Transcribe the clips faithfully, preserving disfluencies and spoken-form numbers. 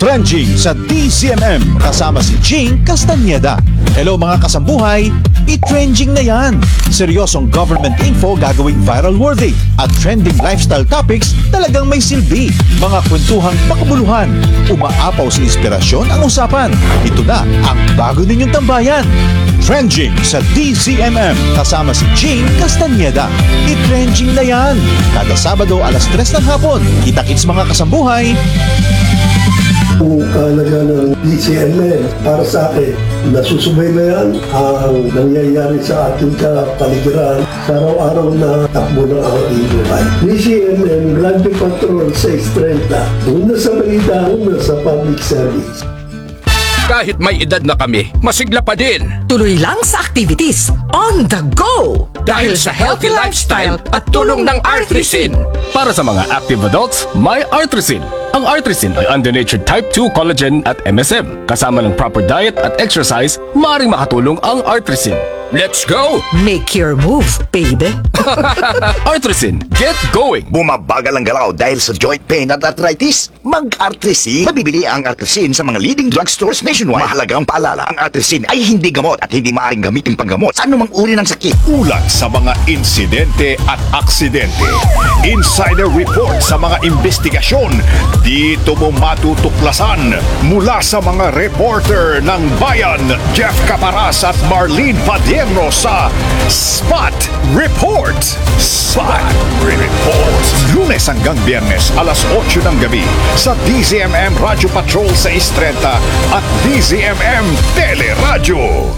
Trending sa D Z M M kasama si Jing Castañeda. Hello mga kasambuhay, i-trending na yan. Seryosong government info gagawing viral worthy at trending lifestyle topics talagang may silbi. Mga kwentuhang pakabuluhan, umaapaw sa inspirasyon ang usapan. Ito na ang bago ninyong tambayan. Trending sa D Z M M kasama si Jing Castañeda. I-trending na yan. Kada Sabado alas tres ng hapon. Kita-kits mga kasambuhay. Ang kahalaga ng D Z M M para sa akin, nasusubaybayan ang nangyayari sa ating kapaligiran sa araw-araw na takbo ng ating buhay. D Z M M, Grande Patrol seis trenta, una sa balita, una sa public service. Kahit may edad na kami, masigla pa din. Tuloy lang sa activities, on the go! Dahil sa healthy lifestyle at tulong ng Artrisin. Para sa mga active adults, may Artrisin. Ang Artrisin ay undonatured type two collagen at M S M. Kasama ng proper diet at exercise, maaaring makatulong ang Artrisin. Let's go! Make your move, baby! Artrisin, get going! Bumabagal ang galaw dahil sa joint pain at arthritis? Mag-Artrisin. Mabibili ang Artrisin sa mga leading drugstores nationwide. Mahalagang paalala, ang Artrisin ay hindi gamot at hindi maaaring gamitin panggamot sa anumang uri ng sakit. Ulat sa mga insidente at aksidente. Insider report sa mga investigasyon. Dito mo matutuklasan mula sa mga reporter ng Bayan, Jeff Caparas at Marlene Padilla sa Spot Report. Spot Report. Lunes hanggang Biyernes, alas otso ng gabi sa D Z M M Radio Patrol seis trenta at D Z M M Teleradyo.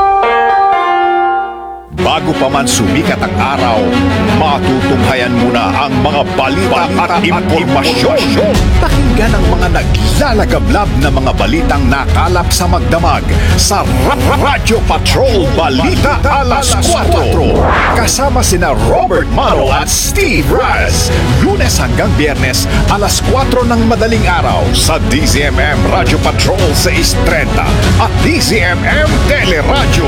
Bago pa man sumikat ang araw, matutunghayan muna ang mga balita at impormasyon. Pakinggan ang mga naglalagablab na mga balitang nakalap sa magdamag sa Radio Patrol Balita Alas kwatro. Kasama sina Robert Mano at Steve Raz. Lunes hanggang Biyernes, alas kwatro ng madaling araw sa D Z M M Radio Patrol seis trenta at D Z M M Teleradyo.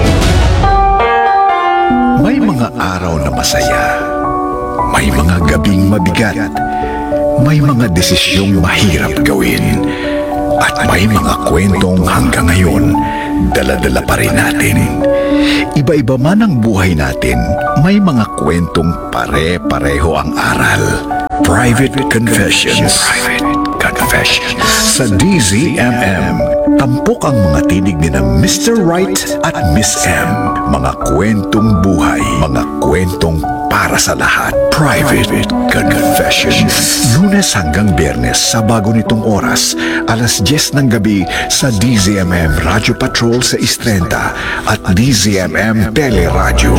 May mga araw na masaya, may mga gabing mabigat, may mga desisyong mahirap gawin, at may mga kwentong hanggang ngayon, dala-dala pa rin natin. Iba-iba man ang buhay natin, may mga kwentong pare-pareho ang aral. Private Confessions. Private Confessions. Sa D Z M M, tampok ang mga tinig ni na Mister Right at Miss M. Mga kwentong buhay, mga kwentong para sa lahat. Private Confessions. Lunes hanggang Biyernes sa bago nitong oras, alas diyes ng gabi sa D Z M M Radio Patrol sa seis trenta at D Z M M Teleradyo.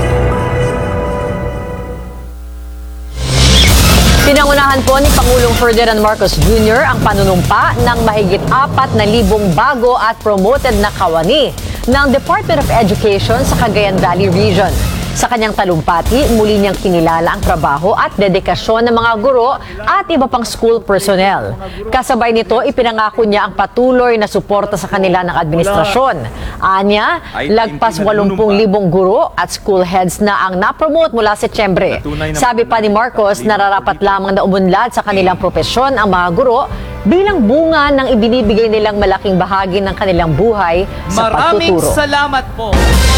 Pinangunahan po ni Pangulong Ferdinand Marcos Junior ang panunumpa ng mahigit apat na libong bago at promoted na kawani ng Department of Education sa Cagayan Valley Region. Sa kanyang talumpati, muli niyang kinilala ang trabaho at dedikasyon ng mga guro at iba pang school personnel. Kasabay nito, ipinangako niya ang patuloy na suporta sa kanila ng administrasyon. Anya, lagpas walumpung libong guro at school heads na ang napromote mula Setyembre. Sabi pa ni Marcos, nararapat lamang na umunlad sa kanilang propesyon ang mga guro bilang bunga ng ibinibigay nilang malaking bahagi ng kanilang buhay sa pagtuturo. Maraming salamat po!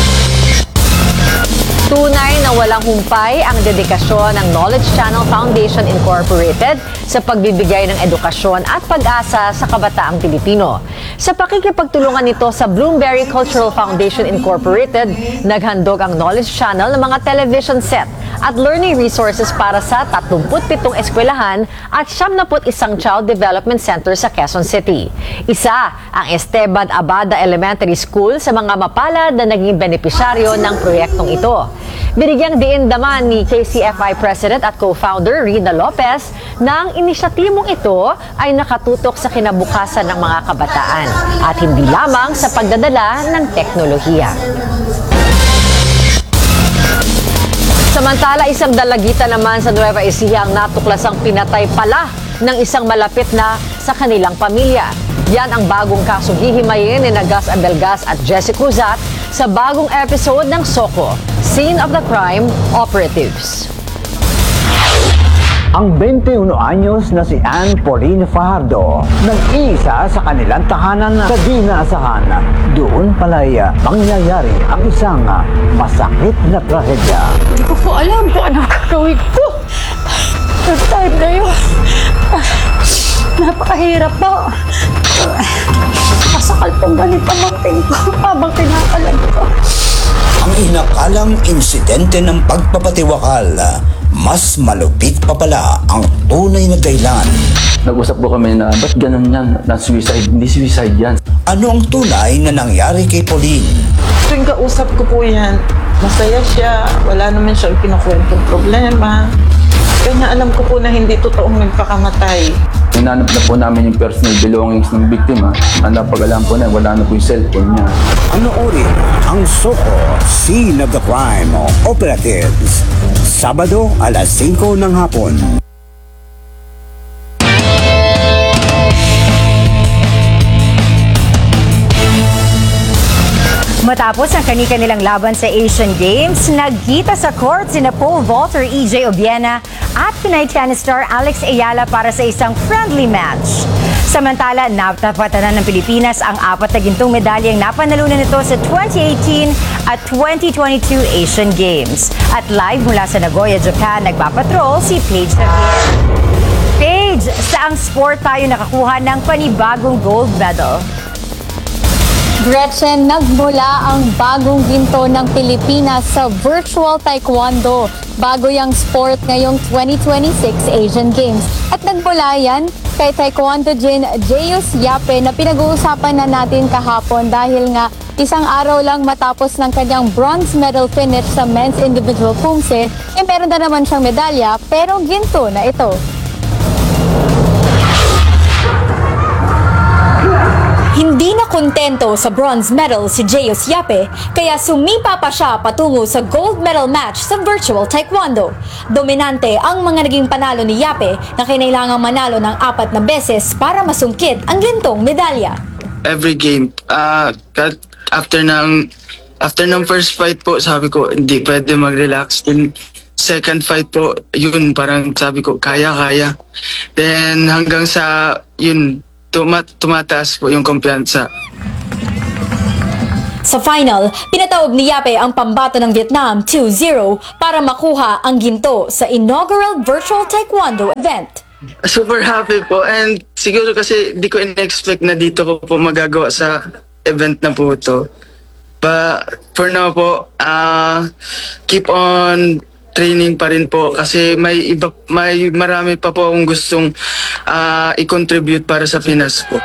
Tunay na walang humpay ang dedikasyon ng Knowledge Channel Foundation Incorporated sa pagbibigay ng edukasyon at pag-asa sa kabataang Pilipino. Sa pakikipagtulungan nito sa Bloomberry Cultural Foundation Incorporated, naghandog ang Knowledge Channel ng mga television set at learning resources para sa tatlumput pitong eskwelahan at siyam na put isang child development center sa Quezon City. Isa ang Esteban Abada Elementary School sa mga mapalad na naging benepisyaryo ng proyektong ito. Binigyang diin naman ni K C F I President at co-founder Rina Lopez na ang inisyatibong ito ay nakatutok sa kinabukasan ng mga kabataan at hindi lamang sa pagdadala ng teknolohiya. Samantala, isang dalagita naman sa Nueva Ecija ang natuklasang pinatay pala ng isang malapit na sa kanilang pamilya. Yan ang bagong kasong hihimayin ni Gus Abelgas at Jesse Cruzat sa bagong episode ng Soko, Scene of the Crime Operatives. Ang twenty-one anyos na si Ann Pauline Fajardo, nag-iisa sa kanilang tahanan sa di naasahan. Doon pala'y ah, mangyayari ang isang ah, masakit na trahedya. Hindi ko po alam kung anong gagawin ko. Sa time na yun, ah, napakahirap po. Masakal pong ganit ang mangting ko habang kinakalag ko. Ang inakalang insidente ng pagpapatiwakal, mas malupit pa pala ang tunay na dahilan. Nag-usap po kami na, ba't ganun yan? Na-suicide? Hindi suicide yan. Ano ang tunay na nangyari kay Pauline? Tuwing kausap ko po yan, masaya siya, wala naman siyang kinukwentong problema. Kanya alam ko po na hindi totoong nagpakamatay. Hinanap na po namin yung personal belongings ng biktima. Ang napag-alam po na, wala na po yung cellphone niya. Ano uri ang Soko Scene of the Crime Operatives? Sabado, alas singko ng hapon. Matapos ang kani-kanilang laban sa Asian Games, nagkita sa court sina Pole vaulter E J Obiena at Pinay tennis star Alex Ayala para sa isang friendly match. Samantala, natapatan na ng Pilipinas ang apat na gintong medalyang napanalunan nito sa twenty eighteen at twenty twenty-two Asian Games. At live mula sa Nagoya, Japan, nagpapatrol si Paige Javier. Paige, saang sport tayo nakakuha ng panibagong gold medal? Gretchen, nagmula ang bagong ginto ng Pilipinas sa virtual taekwondo bago yung sport ngayong twenty twenty-six Asian Games. At nagmula yan kay Taekwondo Jin Jeyus Yape na pinag-uusapan na natin kahapon dahil nga isang araw lang matapos ng kanyang bronze medal finish sa men's individual pumse, eh meron na naman siyang medalya pero ginto na ito. Hindi na kontento sa bronze medal si Jeyus Yape, kaya sumipa pa siya patungo sa gold medal match sa virtual taekwondo. Dominante ang mga naging panalo ni Yape na kinailangang manalo ng apat na beses para masungkit ang gintong medalya. Every game, uh, after ng after ng first fight po, sabi ko hindi pwede mag-relax. Then second fight po, yun parang sabi ko kaya kaya. Then hanggang sa yun Tumat tumataas po yung kumpiyansa. Sa final, pinatawag ni Yape ang pambato ng Vietnam two zero para makuha ang ginto sa inaugural virtual taekwondo event. Super happy po and siguro kasi di ko in-expect na dito ko po magagawa sa event na po ito. But for now po, uh, keep on training pa rin po kasi may iba may marami pa po akong gustong uh, i-contribute para sa Pinas po.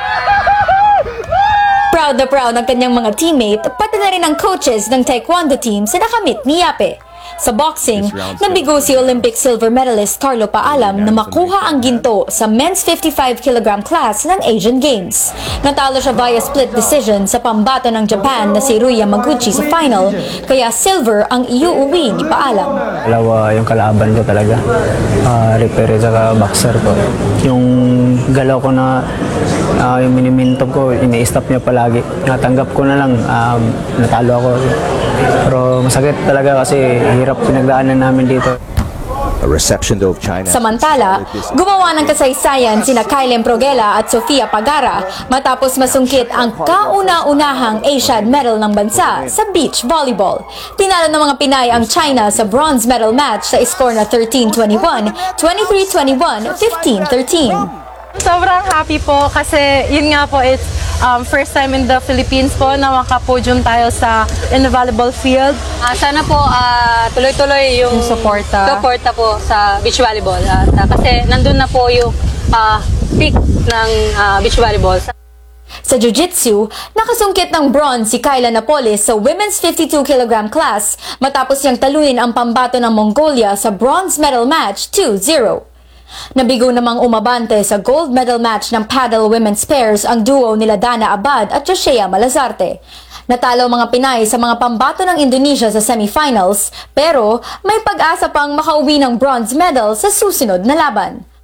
Proud na proud ang kanyang mga teammate pati na rin ang coaches ng taekwondo team sa nakamit ni Yape. Sa boxing, nabigo si Olympic silver medalist Carlo Paalam na makuha ang ginto sa men's fifty-five kilogram class ng Asian Games. Natalo siya via split decision sa pambato ng Japan na si Rui Yamaguchi sa final, kaya silver ang iuuwi ni Paalam. Dalawa yung kalaban ko talaga, uh, referee at boxer ko. Yung galaw ko na uh, yung miniminto ko, ini-stop niya palagi. Natanggap ko na lang, um, natalo ako. Pero masakit talaga kasi hirap pinagdaanan namin dito. A reception of China. Samantala, gumawa ng kasaysayan sina Kylem Progela at Sofia Pagara matapos masungkit ang kauna-unahang Asian medal ng bansa sa beach volleyball. Tinalo ng mga Pinay ang China sa bronze medal match sa score na thirteen twenty-one, twenty-three twenty-one, fifteen thirteen. Sobrang happy po kasi yun nga po it's um, first time in the Philippines po na makapodium tayo sa in the volleyball field. Uh, sana po uh, tuloy-tuloy yung, yung suporta. suporta po sa beach volleyball. At, uh, kasi nandun na po yung uh, peak ng uh, beach volleyball. Sa Jiu-Jitsu, nakasungkit ng bronze si Kyla Napoles sa women's fifty-two kilogram class matapos niyang talunin ang pambato ng Mongolia sa bronze medal match two zero. Nabigo namang umabante sa gold medal match ng paddle women's pairs ang duo nila Dana Abad at Joshea Malazarte. Natalo mga Pinay sa mga pambato ng Indonesia sa semifinals, pero may pag-asa pang makauwi ng bronze medal sa susunod na laban.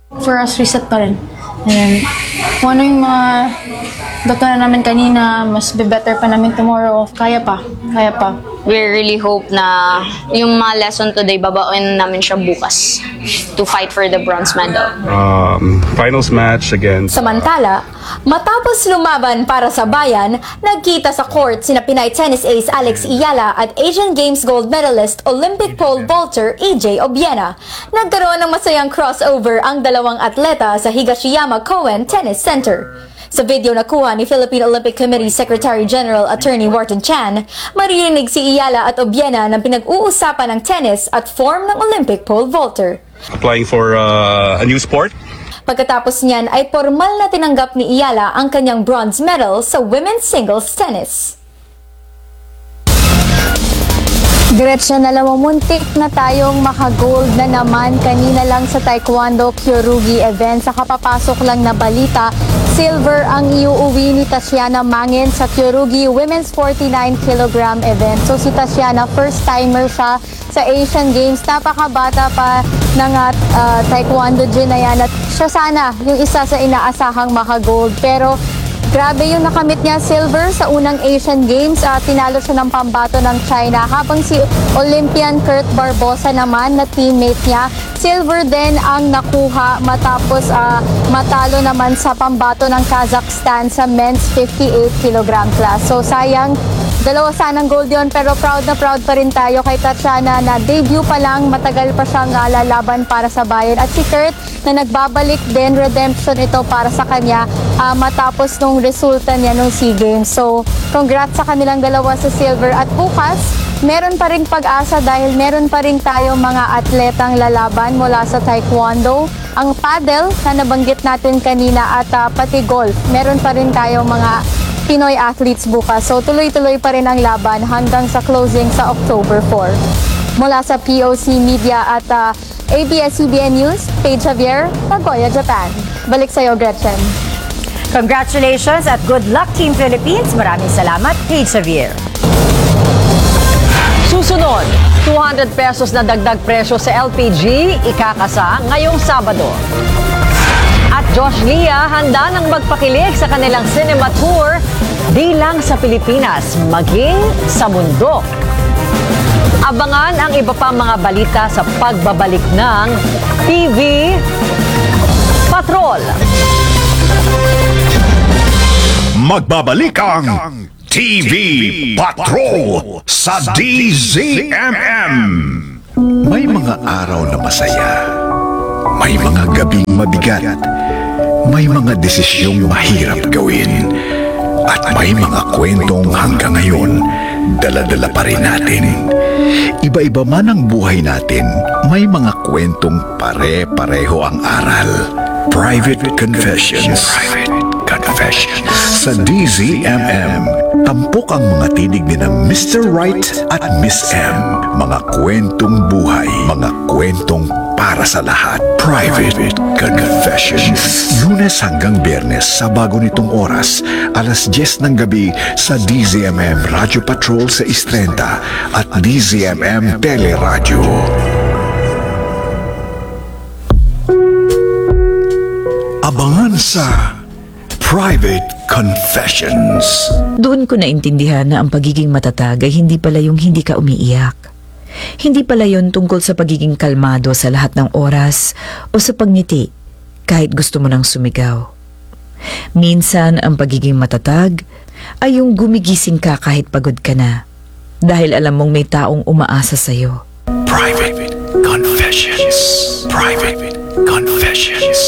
For us, reset pa rin. And kung ano yung mga doktor na namin kanina, mas be better pa namin tomorrow. Kaya pa, kaya pa. We really hope na yung mga lesson today, babaoin namin siya bukas to fight for the bronze medal. Um, finals match again. Samantala, matapos lumaban para sa bayan, nagkita sa court sina Pinay tennis ace Alex Iyala at Asian Games gold medalist Olympic pole vaulter A J Obiena. Nagkaroon ng masayang crossover ang dalawang atleta sa Higashiyama Koen Tennis Center. Sa video na kuha ni Philippine Olympic Committee Secretary General Attorney Wharton Chan, maririnig si Iyala at Obiena na pinag-uusapan ng tennis at form ng Olympic pole vaulter. Applying for uh, a new sport. Pagkatapos niyan ay formal na tinanggap ni Iyala ang kanyang bronze medal sa women's singles tennis. Gretchen, alam mo, muntik na tayong maka-gold na naman kanina lang sa Taekwondo Kyorugi event. Sa kapapasok lang na balita, silver ang iuuwi ni Tatiana Mangin sa Kyorugi Women's forty-nine kilogram event. So si Tatiana, first timer siya sa Asian Games. Napakabata pa ng uh, Taekwondo din na yan. At siya sana yung isa sa inaasahang maka-gold. Pero grabe yung nakamit niya, silver sa unang Asian Games. Uh, tinalo siya ng pambato ng China. Habang si Olympian Kurt Barbosa naman na teammate niya, silver din ang nakuha matapos uh, matalo naman sa pambato ng Kazakhstan sa men's fifty-eight kilogram class. So sayang, dalawa sanang gold yun, pero proud na proud pa rin tayo kay Tatiana na debut pa lang, matagal pa siyang uh, lalaban para sa bayan. At si Kurt na nagbabalik din, redemption ito para sa kanya uh, matapos nung resulta niya nung SEA Games. So congrats sa kanilang dalawa sa silver. At bukas, meron pa rin pag-asa dahil meron pa rin tayo mga atletang lalaban mula sa Taekwondo, ang paddle na nabanggit natin kanina at uh, pati golf. Meron pa rin tayo mga Pinoy athletes bukas. So tuloy-tuloy pa rin ang laban hanggang sa closing sa October fourth. Mula sa P O C Media at uh, A B S C B N News, Paige Javier, Nagoya, Japan. Balik sa'yo, Gretchen. Congratulations at good luck, Team Philippines. Maraming salamat, Paige Javier. Susunod, two hundred pesos na dagdag presyo sa L P G, ikakasa ngayong Sabado. At Josh Lia handa nang magpakilig sa kanilang cinema tour di lang sa Pilipinas, maging sa mundo. Abangan ang iba pang mga balita sa pagbabalik ng T V Patrol. Magbabalik ang T V Patrol sa D Z M M. May mga araw na masaya. May mga gabing mabigat. May mga desisyong mahirap gawin. At may mga kwentong hanggang ngayon, dala-dala pa rin natin. Iba-iba man ang buhay natin, may mga kwentong pare-pareho ang aral. Private Confessions. Private Confessions. Sa D Z M M, tampok ang mga tinig ni na Mister Right at Miss M. Mga kwentong buhay, mga kwentong para sa lahat. Private Confessions. Lunes hanggang Biyernes sa bago nitong oras, alas diyes ng gabi sa D Z M M Radio Patrol sa Istrenta at D Z M M Teleradio. Abangan sa Private Confessions. Doon ko naintindihan na ang pagiging matatag ay hindi pala yung hindi ka umiiyak. Hindi pala yon tungkol sa pagiging kalmado sa lahat ng oras o sa pagngiti kahit gusto mo nang sumigaw. Minsan ang pagiging matatag ay yung gumigising ka kahit pagod ka na dahil alam mong may taong umaasa sa'yo. Private Confessions. Private Confessions.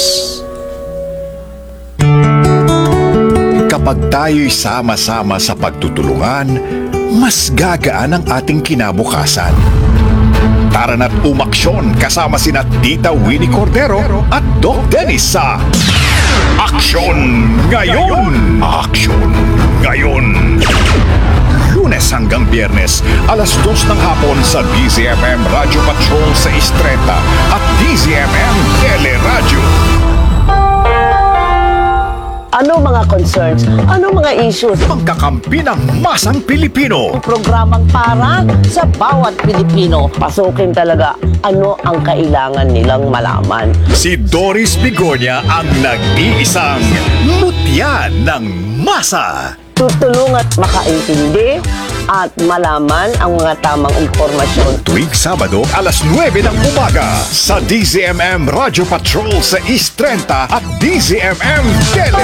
Kapag tayo'y sama-sama sa pagtutulungan, mas gagaan ang ating kinabukasan. Tara na't umaksyon kasama sina Tita Winnie Cordero at Doc Dennis sa Aksyon Ngayon! Aksyon Ngayon! Lunes hanggang Biyernes, alas dos ng hapon sa D Z M M Radio Patrol sa Istreta at D Z M M Teleradio. Ano mga concerns? Ano mga issues? Pagkakampi ng masang Pilipino. Programang para sa bawat Pilipino. Pasukin talaga ano ang kailangan nilang malaman. Si Doris Bigonya ang nag-iisang mutya ng masa. Tutulungan makaintindi at malaman ang mga tamang impormasyon. Tuwing Sabado, alas nuwebe ng umaga sa D Z M M Radio Patrol sa East thirty at D Z M M Tele.